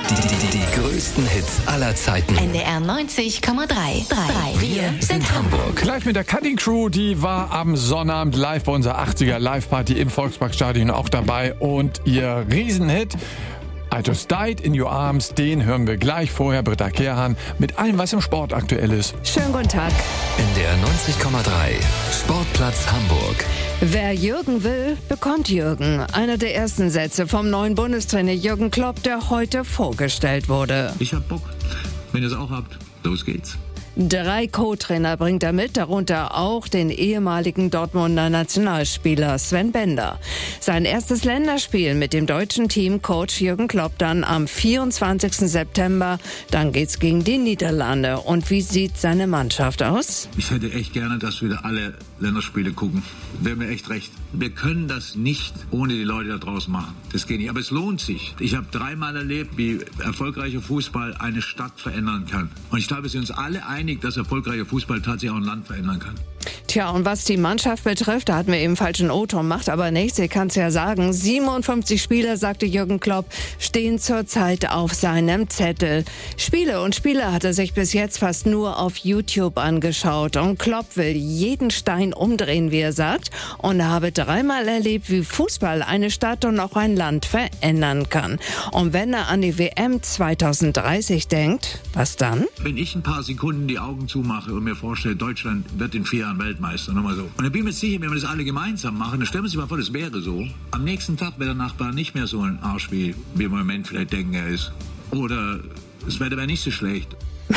Die größten Hits aller Zeiten. NDR 90,3. Wir sind Hamburg. Gleich mit der Cutting Crew, die war am Sonnabend live bei unserer 80er Live-Party im Volksparkstadion auch dabei. Und ihr Riesenhit I Just Died in Your Arms, den hören wir gleich. Vorher Britta Kehrhahn mit allem, was im Sport aktuell ist. Schönen guten Tag. NDR 90,3. Sportplatz Hamburg. Wer Jürgen will, bekommt Jürgen. Einer der ersten Sätze vom neuen Bundestrainer Jürgen Klopp, der heute vorgestellt wurde. Ich hab Bock. Wenn ihr es auch habt, los geht's. 3 Co-Trainer bringt er mit, darunter auch den ehemaligen Dortmunder Nationalspieler Sven Bender. Sein erstes Länderspiel mit dem deutschen Team Coach Jürgen Klopp dann am 24. September. Dann geht's gegen die Niederlande. Und wie sieht seine Mannschaft aus? Ich hätte echt gerne, dass wir alle Länderspiele gucken. Wäre mir echt recht. Wir können das nicht ohne die Leute da draußen machen. Das geht nicht. Aber es lohnt sich. Ich habe 3-mal erlebt, wie erfolgreicher Fußball eine Stadt verändern kann. Und ich glaube, wir sind uns alle einig, dass erfolgreicher Fußball tatsächlich auch ein Land verändern kann. Tja, und was die Mannschaft betrifft, da hatten wir eben falschen O-Ton, macht aber nichts, ich kann es ja sagen. 57 Spieler, sagte Jürgen Klopp, stehen zurzeit auf seinem Zettel. Spiele und Spieler hat er sich bis jetzt fast nur auf YouTube angeschaut. Und Klopp will jeden Stein umdrehen, wie er sagt. Und er habe 3-mal erlebt, wie Fußball eine Stadt und auch ein Land verändern kann. Und wenn er an die WM 2030 denkt, was dann? Wenn ich ein paar Sekunden die Augen zumache und mir vorstelle, Deutschland wird in 4 Jahren Weltmeister, nochmal so. Und dann bin ich mir sicher, wenn wir das alle gemeinsam machen, dann stellen wir uns mal vor, das wäre so. Am nächsten Tag wäre der Nachbar nicht mehr so ein Arsch, wie wir im Moment vielleicht denken, er ist. Oder das Wetter wäre nicht so schlecht.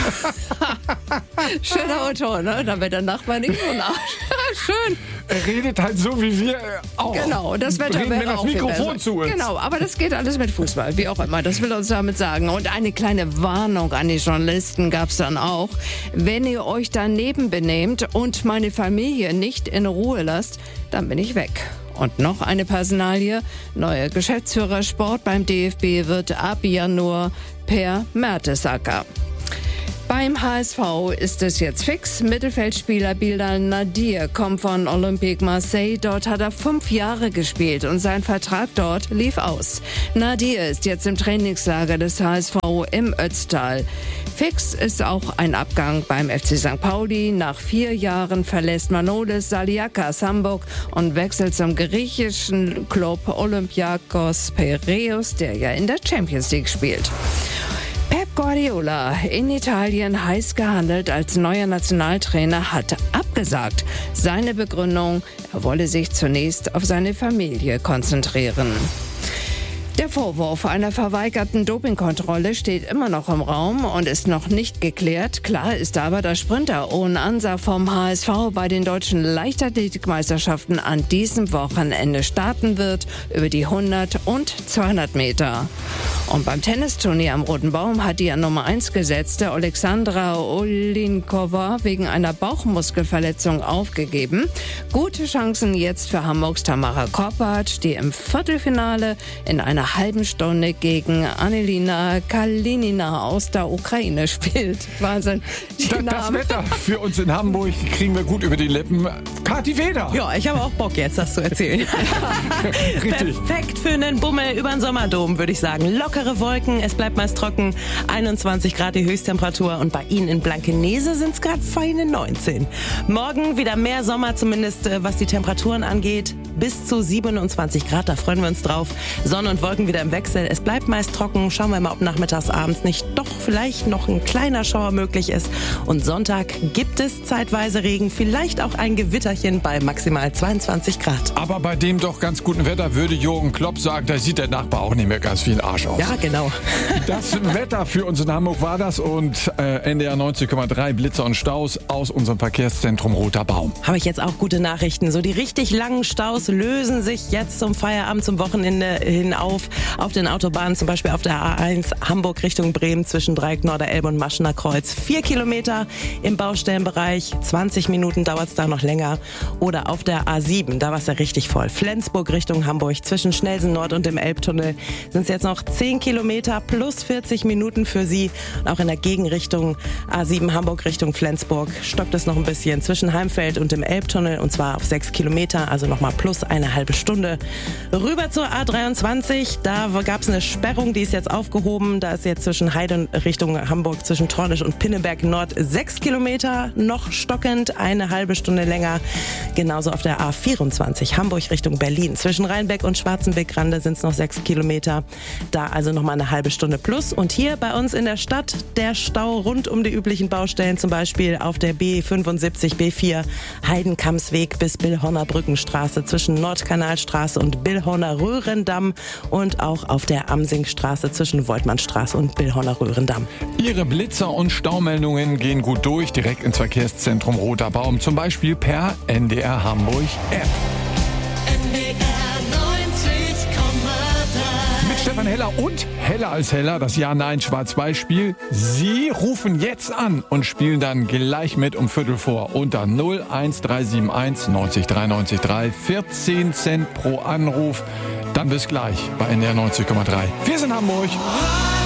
Schöner Autor, ne? Dann wird der Nachbar nicht so ein Arsch. Schön. Er redet halt so, wie wir auch. Genau, das Wetter Reden, wäre wenn das auch viel Mikrofon besser. zu ist. Genau, aber das geht alles mit Fußball, wie auch immer. Das will er uns damit sagen. Und eine kleine Warnung an die Journalisten gab es dann auch. Wenn ihr euch daneben benehmt und meine Familie nicht in Ruhe lasst, dann bin ich weg. Und noch eine Personalie. Neuer Geschäftsführer Sport beim DFB wird ab Januar Per Mertesacker. Beim HSV ist es jetzt fix. Mittelfeldspieler Bilal Nadir kommt von Olympique Marseille. Dort hat er 5 Jahre gespielt und sein Vertrag dort lief aus. Nadir ist jetzt im Trainingslager des HSV im Ötztal. Fix ist auch ein Abgang beim FC St. Pauli. Nach 4 Jahren verlässt Manolis Saliakas Hamburg und wechselt zum griechischen Club Olympiakos Piräus, der ja in der Champions League spielt. Pep Guardiola, in Italien heiß gehandelt als neuer Nationaltrainer, hat abgesagt. Seine Begründung, er wolle sich zunächst auf seine Familie konzentrieren. Der Vorwurf einer verweigerten Dopingkontrolle steht immer noch im Raum und ist noch nicht geklärt. Klar ist aber, dass Sprinter Owen Ansa vom HSV bei den deutschen Leichtathletikmeisterschaften an diesem Wochenende starten wird, über die 100 und 200 Meter. Und beim Tennisturnier am Roten Baum hat die an Nummer 1 gesetzte Alexandra Olinkova wegen einer Bauchmuskelverletzung aufgegeben. Gute Chancen jetzt für Hamburgs Tamara Korpatsch, die im Viertelfinale in einer halben Stunde gegen Anelina Kalinina aus der Ukraine spielt. Wahnsinn. Das Wetter für uns in Hamburg kriegen wir gut über die Lippen. Kathi Weder. Ja, ich habe auch Bock jetzt, das zu erzählen. Richtig. Perfekt für einen Bummel über den Sommerdom, würde ich sagen. Lockere Wolken, es bleibt meist trocken. 21 Grad die Höchsttemperatur und bei Ihnen in Blankenese sind es gerade feine 19. Morgen wieder mehr Sommer, zumindest was die Temperaturen angeht. Bis zu 27 Grad, da freuen wir uns drauf. Sonne und Wolken wieder im Wechsel. Es bleibt meist trocken. Schauen wir mal, ob nachmittags, abends nicht doch vielleicht noch ein kleiner Schauer möglich ist. Und Sonntag gibt es zeitweise Regen, vielleicht auch ein Gewitterchen bei maximal 22 Grad. Aber bei dem doch ganz guten Wetter würde Jürgen Klopp sagen, da sieht der Nachbar auch nicht mehr ganz wie ein Arsch aus. Ja, genau. Das Wetter für uns in Hamburg war das und NDR 90,3 Blitzer und Staus aus unserem Verkehrszentrum Roter Baum. Habe ich jetzt auch gute Nachrichten. So die richtig langen Staus lösen sich jetzt zum Feierabend, zum Wochenende hin auf den Autobahnen, zum Beispiel auf der A1 Hamburg Richtung Bremen zwischen Dreieck Norderelbe und Maschener Kreuz. 4 Kilometer im Baustellenbereich, 20 Minuten dauert es da noch länger. Oder auf der A7, da war es ja richtig voll. Flensburg Richtung Hamburg zwischen Schnellsen Nord und dem Elbtunnel sind es jetzt noch 10 Kilometer plus 40 Minuten für Sie. Und auch in der Gegenrichtung A7 Hamburg Richtung Flensburg stockt es noch ein bisschen zwischen Heimfeld und dem Elbtunnel und zwar auf 6 Kilometer, also nochmal plus plus eine halbe Stunde. Rüber zur A23, da gab es eine Sperrung, die ist jetzt aufgehoben. Da ist jetzt zwischen Heide Richtung Hamburg, zwischen Tronisch und Pinneberg Nord 6 Kilometer noch stockend, eine halbe Stunde länger. Genauso auf der A24 Hamburg Richtung Berlin. Zwischen Rheinbeck und Schwarzenbeck-Rande sind es noch 6 Kilometer. Da also nochmal eine halbe Stunde plus. Und hier bei uns in der Stadt der Stau rund um die üblichen Baustellen, zum Beispiel auf der B75, B4, Heidenkammsweg bis Billhorner Brückenstraße zwischen Nordkanalstraße und Billhorner Röhrendamm und auch auf der Amsingstraße zwischen Woltmannstraße und Billhorner Röhrendamm. Ihre Blitzer und Staumeldungen gehen gut durch, direkt ins Verkehrszentrum Roter Baum, zum Beispiel per NDR Hamburg App. Mit Stefan Heller und Heller als Heller, das Ja-Nein-Schwarz-Weiß-Spiel. Sie rufen jetzt an und spielen dann gleich mit um Viertel vor unter 01371 90 93 3, 14 Cent pro Anruf. Dann bis gleich bei NDR 90,3. Wir sind Hamburg.